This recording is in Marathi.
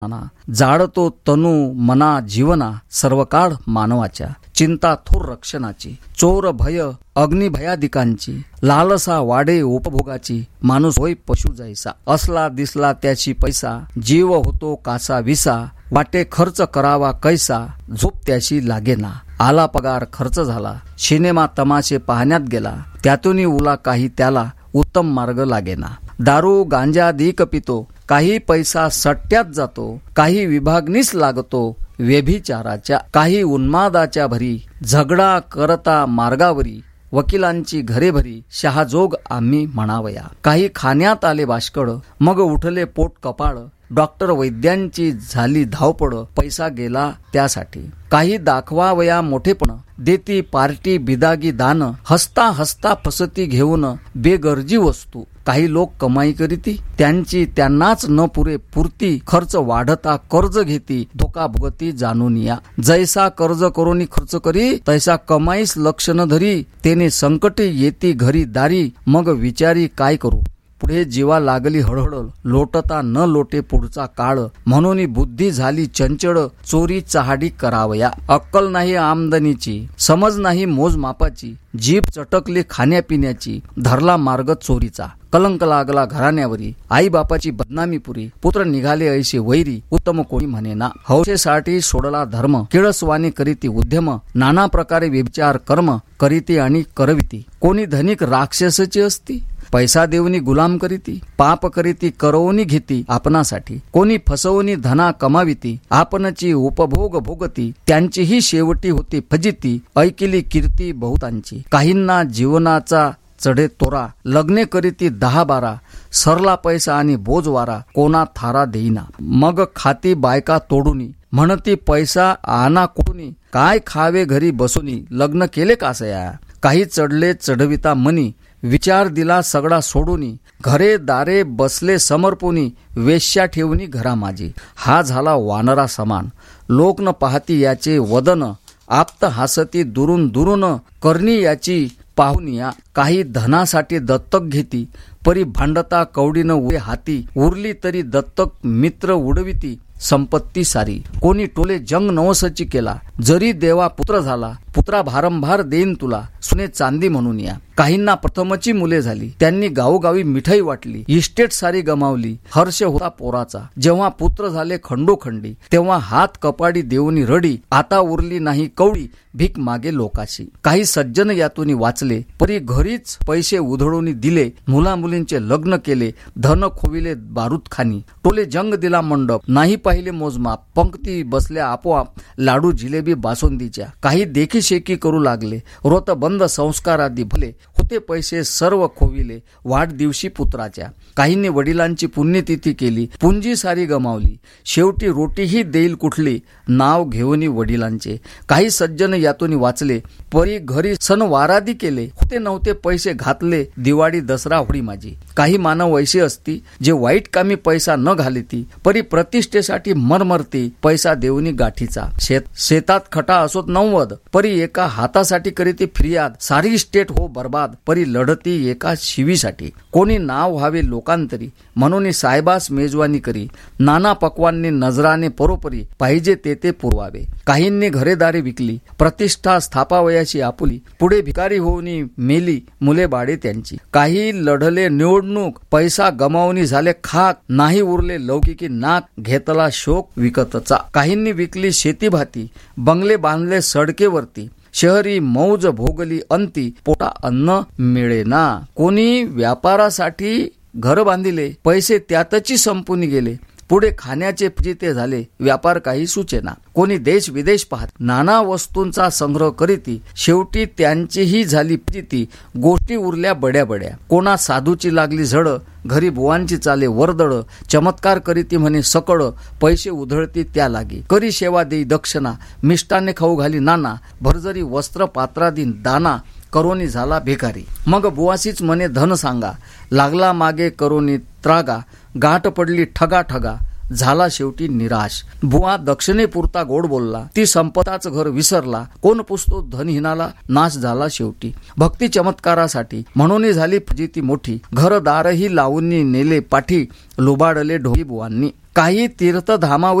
जाळतो तनु मना जीवना सर्व काळ मानवाच्या, चिंता थोर रक्षणाची, चोर भय अग्निभयादिकांची, लालसा वाढे उपभोगाची, माणूस होय पशु जैसा, असला दिसला त्याची पैसा, जीव होतो कासा विसा, वाटे खर्च करावा कैसा, झोप त्याशी लागेना, आला पगार खर्च झाला, सिनेमा तमाशे पाहण्यात गेला, त्यातूनही उला काही त्याला उत्तम मार्ग लागेना, दारू गांजा अधिक पितो, काही पैसा सट्ट्यात जातो, काही विभागनीस लागतो व्यभिचाराच्या, काही उन्मादाच्या भरी, झगडा करता मार्गावरी, वकिलांची घरे भरी, शहाजोग आम्ही म्हणावया, काही खाण्यात आले बाष्कळ, मग उठले पोट कपाळ, डॉक्टर वैद्यांची झाली धावपळ, पैसा गेला त्यासाठी, काही दाखवावया मोठेपण, देती पार्टी बिदागी दान, हसता हसता फसती घेऊन बेगरजी वस्तू, काही लोक कमाई करीती त्यांची त्यांनाच न पुरे पुरती, खर्च वाढता कर्ज घेती, धोका भोगती जाणून या, जैसा कर्ज करोनी खर्च करी, तैसा कमाईस लक्ष न धरी, तेने संकटे येती घरी दारी, मग विचारी काय करू, पुढे जीवा लागली हळहळ, लोटता न लोटे पुढचा काळ, म्हणून बुद्धी झाली चंचळ, चोरी चहाडी करावया, अक्कल नाही आमदनीची, समज नाही मोजमापाची, जीभ चटकली खाण्यापिण्याची, धरला मार्ग चोरीचा, कलंक लागला घराण्यावरी, आई बापाची बदनामी पुरी, पुत्र निघाले ऐशी वैरी, उत्तम कोणी म्हणेना, हौसेसाठी सोडला धर्म, किळसवाणी करीती उद्यम, नाना प्रकारे व्यभिचार कर्म करीती आणि करविती, कोणी धनिक राक्षसाची असती, पैसा देऊनी गुलाम करीती, पाप करीती करवणी घेती आपणासाठी, कोणी फसवणी धना कमाविती, आपणची उपभोग भोगती, त्यांचीही शेवटी होती फजिती, ऐकिली कीर्ती बहुतांची, काहींना जीवनाचा चढे तोरा, लग्ने करीती 10-12, सरला पैसा आणि बोजवारा, कोणा थारा देईना, मग खाती बायका तोडूनी, म्हणती पैसा आना कुठूनी, काय खावे घरी बसूनी, लग्न केले कासया, काही चढले चढविता मनी, विचार दिला सगळा सोडूनी, घरे दारे बसले समर्पुनी, वेश्या ठेवणी घरा माझी, हा झाला वानरा समान, लोक न पाहती याचे वदन, आप्त हासती दुरून दुरून, करणी याची पाहुनिया, काही धनासाठी दत्तक घेती, परी भांडता कवडीनं उभे हाती, उरली तरी दत्तक मित्र उडविती, संपत्ती सारी, कोणी टोले जंग नवसची केला, जरी देवा पुत्र झाला, पुत्रा भारंभार देईन तुला, सुने चांदी म्हणून या, काहींना प्रथमची मुले झाली, त्यांनी गावोगावी मिठाई वाटली, इस्टेट सारी गमावली, हर्ष होता पोराचा, जेव्हा पुत्र झाले खंडोखंडी, तेव्हा हात कपाडी देऊनी रडी, आता उरली नाही कवडी, भीक मागे लोकाशी, काही सज्जन यातून वाचले, परी घरीच पैसे उधळून दिले, मुला मुलींचे लग्न केले, धन खोविले बारूदखानी, टोले जंग दिला मंडप, नाही पाहिले मोजमाप, पंक्ती बसल्या आपोआप, लाडू जिलेबी बासुंदीच्या, काही देखी शेकी करू लागले, रोत बंद संस्कार आदी भले, होते पैसे सर्व खोविले, वाढदिवशी पुत्राच्या, काहींनी वडिलांची पुण्यतिथी केली, पुंजी सारी गमावली, शेवटी रोटीही देईल कुठली, नाव घेऊनी वडिलांचे, काही सज्जन यातून वाचले, परी घरी सणवारादी केले, होते नव्हते पैसे घातले, दिवाळी दसरा होळी माझी, काही मानव वैसे असती, जे वाईट कामी पैसा न घालिती, परी प्रतिष्ठेसाठी मरमरती, पैसा देऊनी गाठीचा, शेतात खटा असोत 90, परी एका हातासाठी करीती फिर्याद, सारी स्टेट हो बर्बाद, परी लढती एका शिवीसाठी, कोणी नाव व्हावे लोकांतरी, म्हणून साहेबास मेजवानी करी, नाना पक्वांनी नजराने परोपरी, पाहिजे ते पुरवावे, काहींनी घरेदारी विकली, प्रतिष्ठा स्थापावयाची आपुली, पुढे भिकारी होऊनी मेली मुले बाळे त्यांची, काही लढले निवडणूक, पैसा गमावणी झाले खाक, नाही उरले लौकिकी नाक, घेतला शोक विकतचा, काहींनी विकली शेती भाती, बंगले बांधले सडकेवरती, शहरी मौज भोगली अंती, पोटा अन्न मिळेना, कोणी व्यापारासाठी घर बांधिले, पैसे त्यातची संपून गेले, पुढे खाण्याचे फजिते झाले, व्यापार काही सुचेना, कोणी देश विदेश पाहत, नाना वस्तूंचा संग्रह करीती, शेवटी त्यांचीही झाली फजिती, गोष्टी उरल्या बड्या बड्या, कोणा साधूची लागली झड, घरी बुवांची चाले वर्दळ, चमत्कार करीती म्हणे सकळ, पैसे उधळती त्या लागी, करी सेवा देई दक्षिणा, मिष्टाने खाऊ घाली नाना, भरजरी वस्त्र पात्रादी दाना, करोनी झाला भिकारी, मग बुवासीच म्हणे धन सांगा, लागला मागे करोनी त्रागा, गाठ पडली ठगा ठगा, झाला शेवटी निराश. बुवा दक्षिणेपुरता गोड बोलला, ती संपताच घर विसरला. कोण पुसतो धनहीनाला, नाश झाला शेवटी. भक्ती चमत्कारासाठी म्हणून झाली फजिती मोठी. घरदारही लावून नेले पाठी, लुबाडले ढोंगी बुवांनी. काही तीर्थधामावर